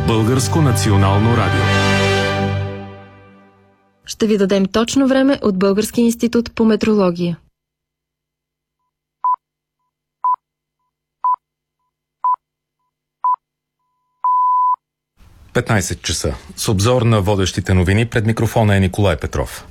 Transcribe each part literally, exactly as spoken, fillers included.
Българско национално радио. Ще ви дадем точно време от Българския институт по метрология. петнайсет часа. С обзор на водещите новини пред микрофона е Николай Петров.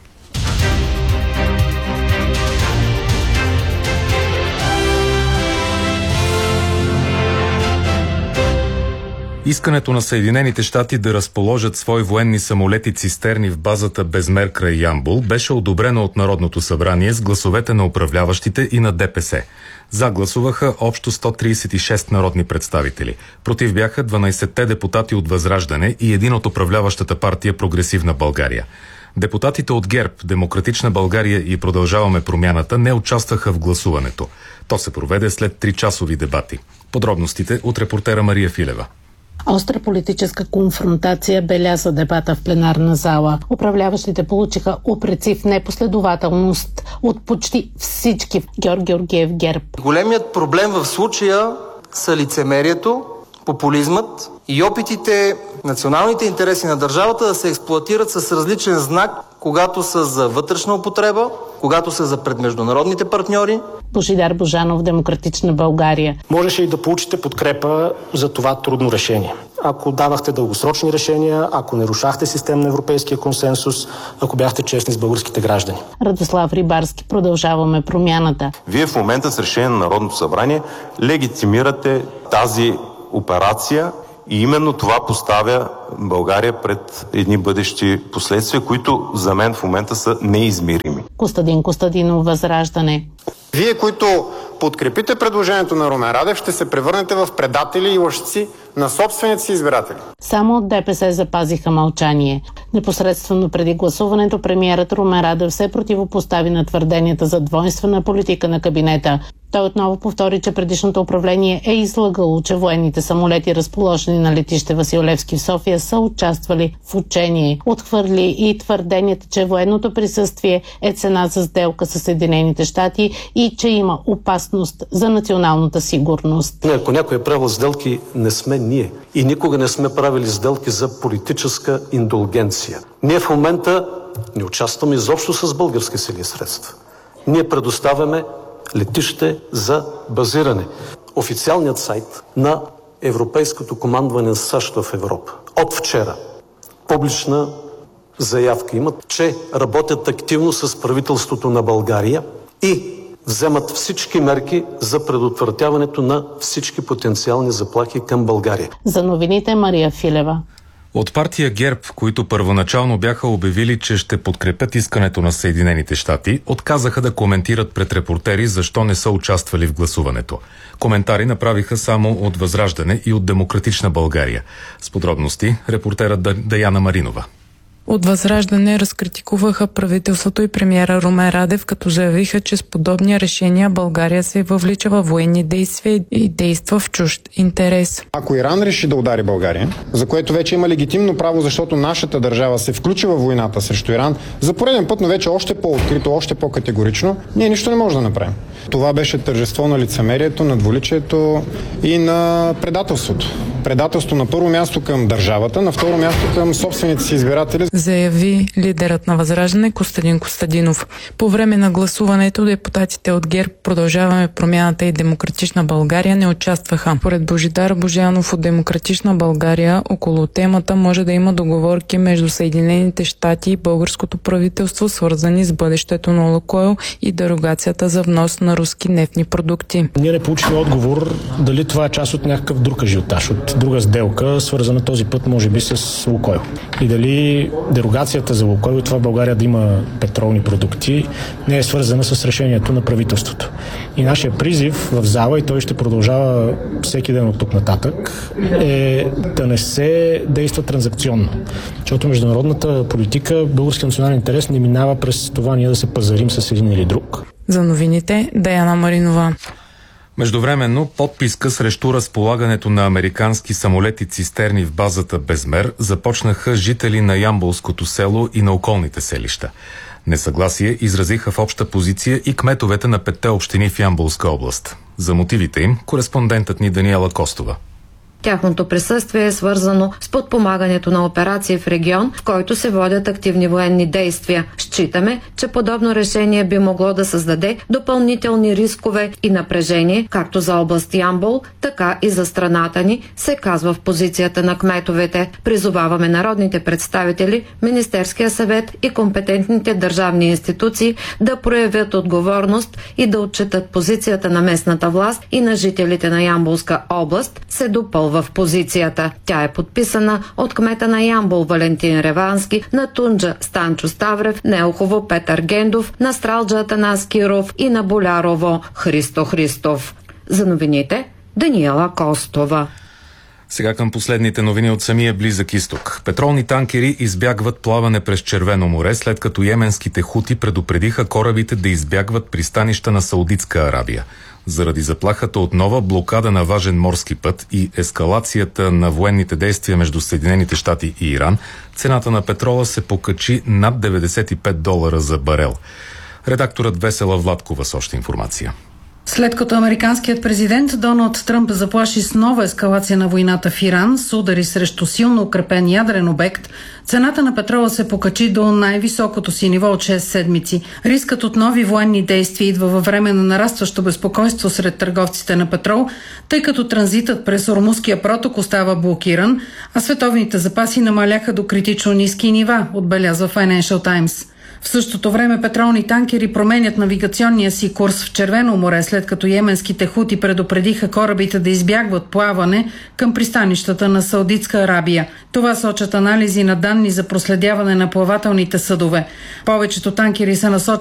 Искането на Съединените щати да разположат свои военни самолети-цистерни в базата Безмер край Ямбол беше одобрено от Народното събрание с гласовете на управляващите и на ДПС. За гласуваха общо сто трийсет и шест народни представители. Против бяха дванайсетте депутати от Възраждане и един от управляващата партия Прогресивна България. Депутатите от ГЕРБ, Демократична България и Продължаваме промяната не участваха в гласуването. То се проведе след тричасови дебати. Подробностите от репортера Мария Филева. Остра политическа конфронтация беляза дебата в пленарна зала. Управляващите получиха упреци в непоследователност от почти всички в Георг Георгиев ГЕРБ. Големият проблем в случая са лицемерието, популизмът и опитите националните интереси на държавата да се експлоатират с различен знак, когато са за вътрешна употреба, когато са за пред международните партньори. Божидар Божанов, Демократична България. Можеше и да получите подкрепа за това трудно решение. Ако давахте дългосрочни решения, ако не рушахте систем на европейския консенсус, ако бяхте честни с българските граждани. Радослав Рибарски, Продължаваме промяната. Вие в момента с решение на Народното събрание легитимирате тази операция и именно това поставя България пред едни бъдещи последствия, които за мен в момента са неизмерими. Костадин Костадинов, Възраждане. Вие, които подкрепите предложението на Румен Радев, ще се превърнете в предатели и лъжци на собствените си избиратели. Само от ДПС запазиха мълчание. Непосредствено преди гласуването премиерът Румен Радев се противопостави на твърденията за двойствена политика на кабинета. Той отново повтори, че предишното управление е излъгало, че военните самолети, разположени на летище Васил Левски в София, са участвали в учение. Отхвърли и твърденията, че военното присъствие е цена за сделка с Съединените щати и че има опасност за националната сигурност. Ако някой е правил сделки, не сме ние. И никога не сме правили сделки за политическа индулгенция. Ние в момента не участваме изобщо с български сили и средства. Ние предоставяме летище за базиране. Официалният сайт на Европейското командване на САЩ в Европа от вчера публична заявка имат, че работят активно с правителството на България и вземат всички мерки за предотвратяването на всички потенциални заплахи към България. За новините Мария Филева. От партия ГЕРБ, които първоначално бяха обявили, че ще подкрепят искането на Съединените щати, отказаха да коментират пред репортери защо не са участвали в гласуването. Коментари направиха само от Възраждане и от Демократична България. С подробности репортерът Даяна Маринова. От Възраждане разкритикуваха правителството и премиера Румен Радев, като заявиха, че с подобни решения България се въвлича във военни действия и действа в чужд интерес. Ако Иран реши да удари България, за което вече има легитимно право, защото нашата държава се включи във войната срещу Иран, за пореден път, но вече още по-открито, още по-категорично, ние нищо не можем да направим. Това беше тържество на лицемерието, на двуличието и на предателството. Предателство на първо място към държавата, на второ място към собствените си избиратели. Заяви лидерът на Възраждане Костадин Костадинов. По време на гласуването депутатите от ГЕРБ, Продължаваме промяната и Демократична България не участваха. Поред Божидар Божанов от Демократична България, около темата може да има договорки между Съединените щати и българското правителство, свързани с бъдещето на Лукойл и дерогацията за внос на руски нефтни продукти. Ние не получихме отговор дали това е част от някакъв друг ажиотаж, от друга сделка, свързана този път може би с Лукойл. И дали дерогацията за Лукойл и това в България да има петролни продукти не е свързана с решението на правителството. И нашия призив в зала, и той ще продължава всеки ден от тук нататък, е да не се действа транзакционно. Защото международната политика, български национален интерес не минава през това ние да се пазарим с един или друг. За новините Даяна Маринова. Междувременно подписка срещу разполагането на американски самолети-цистерни в базата Безмер започнаха жители на Ямболското село и на околните селища. Несъгласие изразиха в обща позиция и кметовете на петте общини в Ямболска област. За мотивите им кореспондентът ни Даниела Костова. Тяхното присъствие е свързано с подпомагането на операции в регион, в който се водят активни военни действия. Считаме, че подобно решение би могло да създаде допълнителни рискове и напрежение, както за област Ямбол, така и за страната ни, се казва в позицията на кметовете. Призоваваме народните представители, Министерския съвет и компетентните държавни институции да проявят отговорност и да отчитат позицията на местната власт и на жителите на Ямболска област, се допълва в позицията. Тя е подписана от кмета на Ямбол Валентин Ревански, на Тунджа Станчо Ставрев, Неохово Петър Гендов, на Стралджа Атанас Киров и на Болярово Христо Христов. За новините Даниела Костова. Сега към последните новини от самия близък изток. Петролни танкери избягват плаване през Червено море, след като йеменските хути предупредиха корабите да избягват пристанища на Саудитска Арабия. Заради заплахата от нова блокада на важен морски път и ескалацията на военните действия между Съединените щати и Иран, цената на петрола се покачи над деветдесет и пет долара за барел. Редакторът Весела Владкова с още информация. След като американският президент Доналд Тръмп заплаши с нова ескалация на войната в Иран с удари срещу силно укрепен ядрен обект, цената на петрола се покачи до най-високото си ниво от шест седмици. Рискът от нови военни действия идва във време на нарастващо безпокойство сред търговците на петрол, тъй като транзитът през Ормузския проток остава блокиран, а световните запаси намаляха до критично ниски нива, отбелязва Financial Times. В същото време петролни танкери променят навигационния си курс в Червено море, след като йеменските хути предупредиха корабите да избягват плаване към пристанищата на Саудитска Арабия. Това сочат анализи на данни за проследяване на плавателните съдове. Повечето танкери са насочени